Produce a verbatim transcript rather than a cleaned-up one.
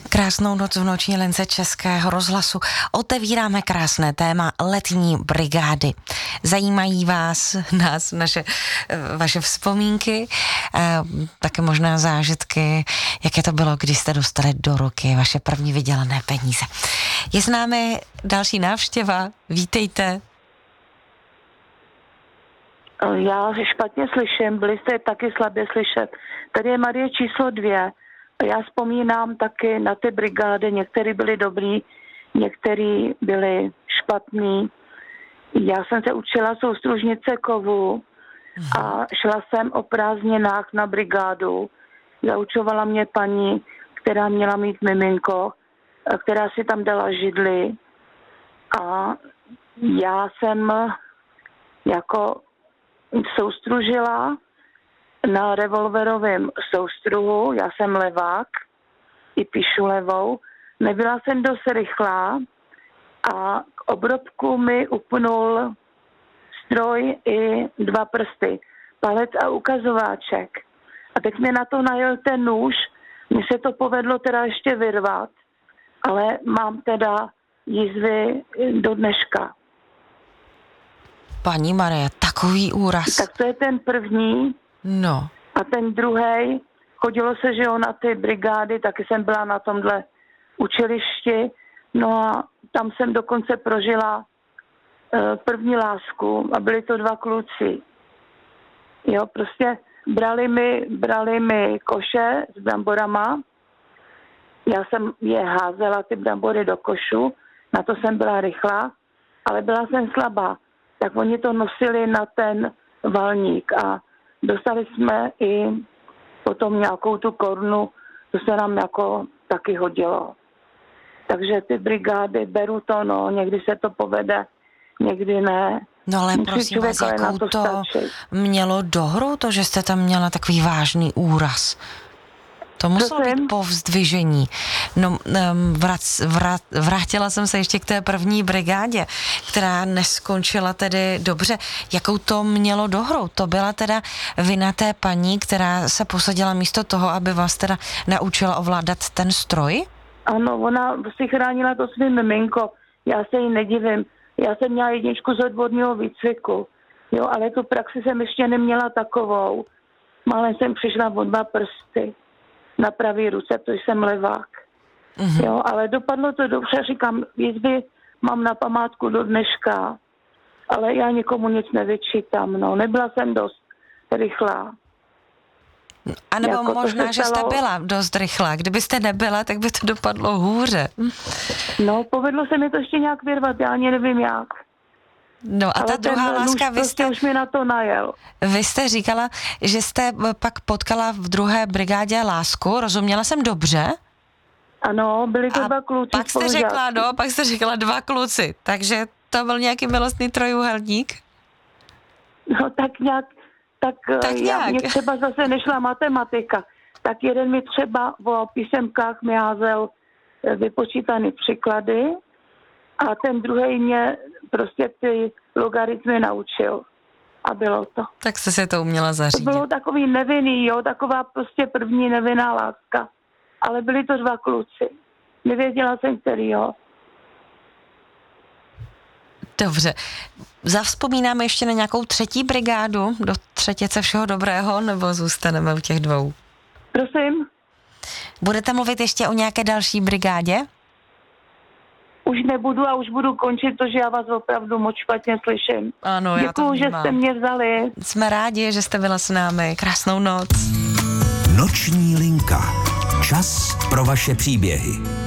Krásnou noc v noční lince Českého rozhlasu. Otevíráme krásné téma letní brigády. Zajímají vás, nás, naše, vaše vzpomínky, také možná zážitky, jaké to bylo, když jste dostali do ruky vaše první vydělané peníze. Je s námi další návštěva. Vítejte. Já špatně slyším, byli jste taky slabě slyšet. Tady je Marie číslo dvě. Já vzpomínám taky na ty brigády, některé byly dobrý, některé byly špatný. Já jsem se učila soustružnice kovu a šla jsem o prázdninách na brigádu. Zaučovala mě paní, která měla mít miminko, která si tam dala židli. A já jsem jako soustružila na revolverovém soustruhu, já jsem levák, i píšu levou, nebyla jsem dost rychlá a k obrobku mi upnul stroj i dva prsty, palec a ukazováček. A teď mi na to najel ten nůž, mně se to povedlo teda ještě vyrvat, ale mám teda jizvy do dneška. Paní Marie, takový úraz. Tak to je ten první. No. A ten druhej, chodilo se, že jo, na ty brigády, taky jsem byla na tomhle učilišti, no a tam jsem dokonce prožila uh, první lásku a byli to dva kluci. Jo, prostě brali mi, brali mi koše s bramborama, já jsem je házela, ty brambory do košu, na to jsem byla rychlá, ale byla jsem slabá. Tak oni to nosili na ten valník a dostali jsme i potom nějakou tu korunu, to se nám jako taky hodilo. Takže ty brigády, beru to, no, někdy se to povede, někdy ne. No ale prosím vás, jakou to, to mělo dohru, to, že jste tam měla takový vážný úraz? To muselo Prosím? být povzdvižení. No, vrát, vrát, vrátila jsem se ještě k té první brigádě, která neskončila tedy dobře. Jakou to mělo dohru? To byla teda vina té paní, která se posadila místo toho, aby vás teda naučila ovládat ten stroj? Ano, ona si chránila to svým miminko. Já se jí nedivím. Já jsem měla jedničku z odborného výcviku. Jo, ale tu praxi jsem ještě neměla takovou. Málem jsem přišla o dva prsty na pravý ruce, protože jsem levák. Mm-hmm. Jo, ale dopadlo to dobře, říkám, jizvy mám na památku do dneška, ale já nikomu nic nevyčítám, no, nebyla jsem dost rychlá. A nebo jako možná, že jste byla dost rychlá. Kdybyste nebyla, tak by to dopadlo hůře. No, povedlo se mi to ještě nějak vyrvat, já ani nevím jak. No a ale ta druhá láska, vy jste, už mi na to najel. Vy jste říkala, že jste pak potkala v druhé brigádě lásku, rozuměla jsem dobře? Ano, byli to a dva kluci. pak jste řekla, no, pak jste řekla dva kluci, takže to byl nějaký milostný trojúhelník? No tak nějak, tak, tak já, nějak. Mě třeba zase nešla matematika, tak jeden mi třeba o písemkách mi házel vypočítaný příklady a ten druhý mě prostě ty logaritmy naučil. A bylo to. Tak jste se to uměla zařídit. To bylo takový nevinný, jo, taková prostě první nevinná láska. Ale byli to dva kluci. Nevěděla jsem, který, jo. Dobře. Zavzpomínáme ještě na nějakou třetí brigádu do třetice všeho dobrého, nebo zůstaneme u těch dvou? Prosím? Budete mluvit ještě o nějaké další brigádě? Už nebudu a už budu končit, protože já vás opravdu moc špatně slyším. Ano, já Děkuju, to že jste mě vzali. Jsme rádi, že jste byla s námi. Krásnou noc. Noční linka. Čas pro vaše příběhy.